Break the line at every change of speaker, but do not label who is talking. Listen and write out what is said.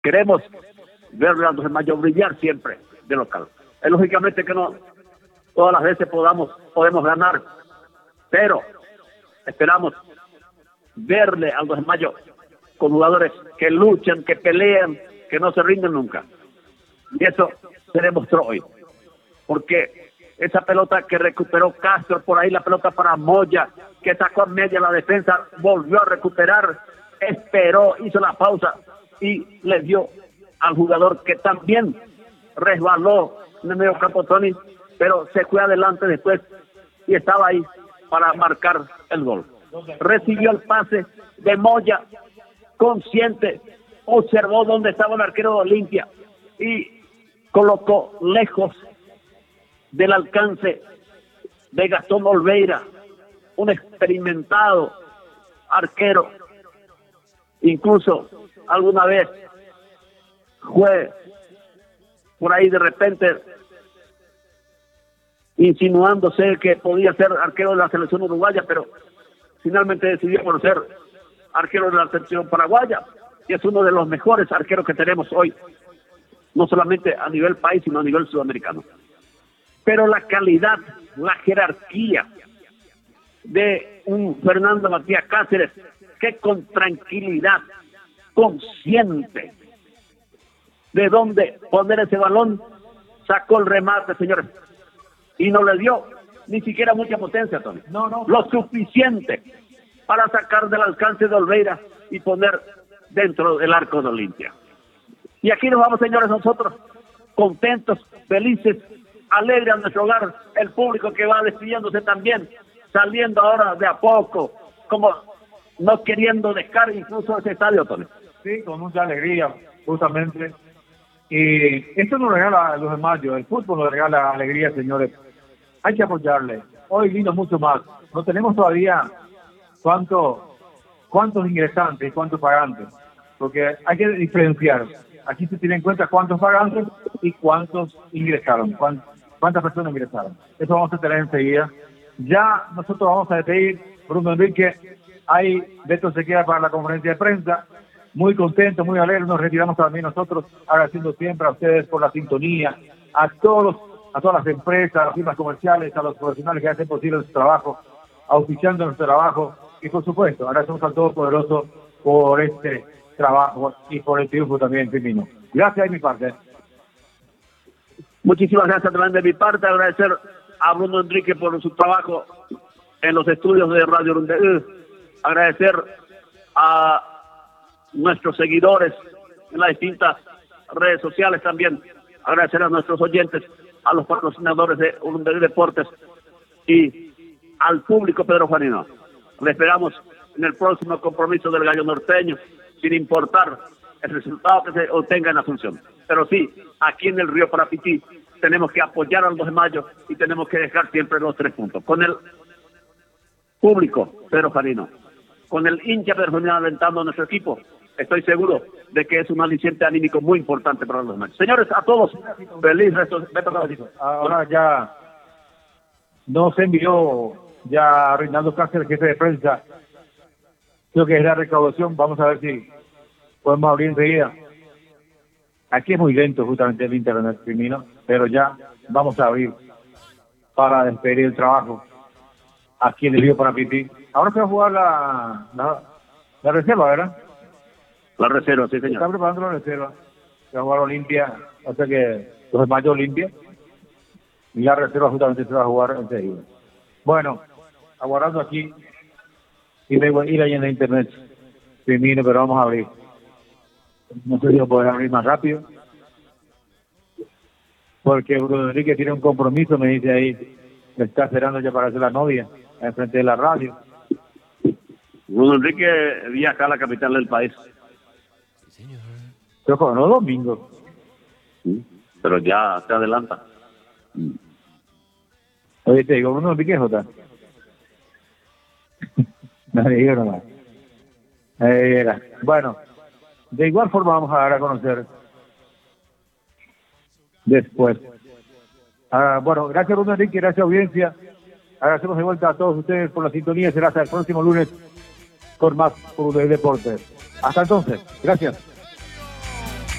Queremos ver a los de Mayo brillar siempre de local. Es lógicamente que no todas las veces podemos ganar, pero esperamos verle a los de Mayo con jugadores que luchan, que pelean, que no se rinden nunca. Y eso se demostró hoy. Porque esa pelota que recuperó Castro, por ahí la pelota para Moya, que sacó a media la defensa, volvió a recuperar, esperó, hizo la pausa y le dio al jugador que también resbaló en el medio campo, Tony, pero se fue adelante después y estaba ahí para marcar el gol. Recibió el pase de Moya, consciente, observó dónde estaba el arquero de Olimpia y colocó lejos del alcance de Gastón Olveira, un experimentado arquero. Incluso alguna vez fue por ahí de repente insinuándose que podía ser arquero de la selección uruguaya, pero finalmente decidió por ser arquero de la selección paraguaya, y es uno de los mejores arqueros que tenemos hoy, no solamente a nivel país, sino a nivel sudamericano. Pero la calidad, la jerarquía de un Fernando Matías Cáceres, que con tranquilidad, consciente de dónde poner ese balón, sacó el remate, señores, y no le dio ni siquiera mucha potencia, Tony. No. Lo suficiente para sacar del alcance de Olveira y poner dentro del arco de Olimpia. Y aquí nos vamos, señores, nosotros contentos, felices, alegres a nuestro hogar, el público que va despidiéndose también, saliendo ahora de a poco, como no queriendo dejar incluso ese estadio, Tony.
Sí, con mucha alegría, justamente. Y esto nos regala los de Mayo, el fútbol nos regala alegría, señores. Hay que apoyarle. Hoy vino mucho más. No tenemos todavía cuántos ingresantes y cuántos pagantes, porque hay que diferenciar. Aquí se tiene en cuenta cuántos pagantes y cuántos ingresaron, cuántas personas ingresaron. Eso vamos a tener enseguida. Ya nosotros vamos a despedir, Bruno Enrique. Ahí Beto se queda para la conferencia de prensa. Muy contento, muy alegre. Nos retiramos también nosotros, agradeciendo siempre a ustedes por la sintonía, a todas las empresas, a las firmas comerciales, a los profesionales que hacen posible su trabajo, auspiciando nuestro trabajo. Y por supuesto, agradecemos al Todopoderoso por este trabajo y por el triunfo también, Firmino. Gracias de mi parte.
Muchísimas gracias también de mi parte. Agradecer a Bruno Enrique por su trabajo en los estudios de Radio Rundel. Agradecer a nuestros seguidores en las distintas redes sociales también. Agradecer a nuestros oyentes, a los patrocinadores de Rundel Deportes y al público pedrojuanino. Le esperamos en el próximo compromiso del Gallo Norteño, sin importar el resultado que se obtenga en Asunción. Pero sí, aquí en el Río Parapití tenemos que apoyar al 2 de mayo y tenemos que dejar siempre los 3 puntos. Con el público pedrojuanino, con el hincha pedrojuanino alentando a nuestro equipo, estoy seguro de que es un aliciente anímico muy importante para los matches. Señores, a todos, feliz resto.
Ahora ya nos envió ya Reinaldo Cáceres, jefe de prensa, creo que es la recaudación. Vamos a ver si podemos abrir enseguida. Aquí es muy lento justamente el internet, Firmino, pero ya vamos a abrir para despedir el trabajo aquí en el Río Parapití. Ahora se va a jugar la reserva, ¿verdad?
La reserva, sí, señor.
Se está preparando la reserva. Se va a jugar Olimpia, o sea que 2 de mayo Olimpia. Y la reserva justamente se va a jugar enseguida. Bueno, aguardando aquí y luego ir ahí en la internet, Firmino, pero vamos a abrir. No sé si lo podré abrir más rápido, porque Bruno Enrique tiene un compromiso, me dice ahí, me está esperando ya para hacer la novia, enfrente de la radio.
Bruno Enrique viaja a la capital del país.
Pero no domingo.
Sí, pero ya se adelanta.
Oye, te digo, Bruno Enrique Jota. No le digo nomás. Bueno, de igual forma vamos a dar a conocer después. Bueno, gracias Bruno Enrique, gracias audiencia. Agradecemos de vuelta a todos ustedes por la sintonía. Será hasta el próximo lunes con más Rundel Deportes. Hasta entonces, gracias.